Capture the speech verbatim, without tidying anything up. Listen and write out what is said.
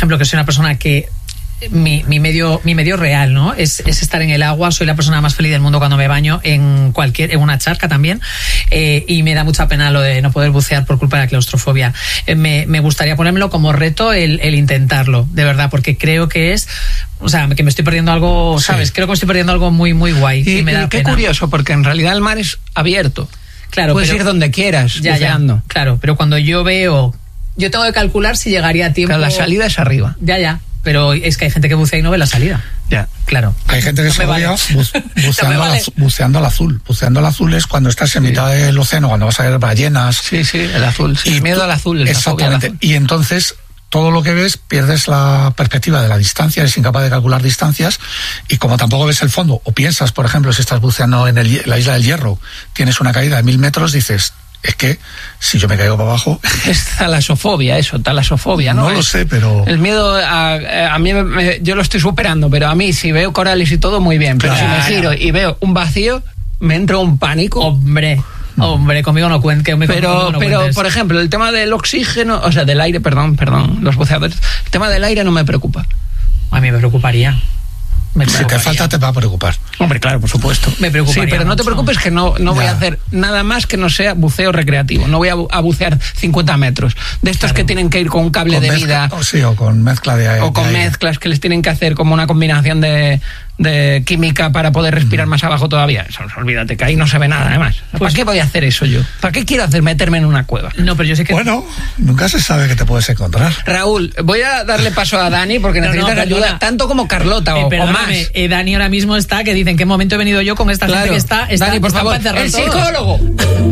ejemplo, que soy una persona que Mi, mi medio mi medio real, ¿no? Es, es estar en el agua. Soy la persona más feliz del mundo cuando me baño en cualquier en una charca también, eh, y me da mucha pena lo de no poder bucear por culpa de la claustrofobia. Eh, me, me gustaría ponérmelo como reto el, el intentarlo, de verdad, porque creo que es, o sea, que me estoy perdiendo algo, ¿sabes? Sí. Creo que me estoy perdiendo algo muy muy guay y, y me da y qué pena. Curioso, porque en realidad el mar es abierto. Claro, puedes pero, ir donde quieras, ya, buceando. Ya, claro, pero cuando yo veo, yo tengo que calcular si llegaría a tiempo. Claro, la salida es arriba. Ya, ya. Pero es que hay gente que bucea y no ve la salida. Ya, claro. Hay gente que no se vale. bucea buceando, no vale. al, buceando al azul. Buceando al azul es cuando estás en sí. mitad del océano, cuando vas a ver ballenas. Sí, sí, el azul. Sí. Y miedo al azul. Exactamente. Azul. Y entonces todo lo que ves, pierdes la perspectiva de la distancia, eres incapaz de calcular distancias, y como tampoco ves el fondo, o piensas, por ejemplo, si estás buceando en el, la isla del Hierro, tienes una caída de mil metros, dices, es que si yo me caigo para abajo... Es talasofobia eso, talasofobia, ¿no? No lo sé, pero... El miedo a, a mí, me, yo lo estoy superando, pero a mí si veo corales y todo, muy bien, pero claro. Si me giro y veo un vacío, me entra un pánico. Hombre... Hombre, conmigo no cuente. Conmigo pero, no pero cuentes. Por ejemplo, el tema del oxígeno, o sea, del aire, perdón, perdón, los buceadores, el tema del aire no me preocupa. A mí me preocuparía. Me si te falta te va a preocupar. Hombre, claro, por supuesto. Me preocuparía. Sí, pero no mucho. te preocupes que no, no voy a hacer nada más que no sea buceo recreativo. No voy a, a bucear cincuenta metros. De estos claro. que tienen que ir con un cable con de mezcla, vida. O sí, o con mezcla de aire. O con mezclas que les tienen que hacer como una combinación de, de química para poder respirar mm. más abajo todavía. Eso, olvídate que ahí no se ve nada además. ¿Para pues, qué voy a hacer eso yo? ¿Para qué quiero hacer meterme en una cueva? No, pero yo sé que... Bueno, nunca se sabe que te puedes encontrar. Raúl, voy a darle paso a Dani porque no, necesitas no, ayuda tanto como Carlota o, eh, o más. Eh, Dani ahora mismo está, que dicen, ¿qué momento he venido yo con esta claro. gente que está? está Dani, por favor, el psicólogo.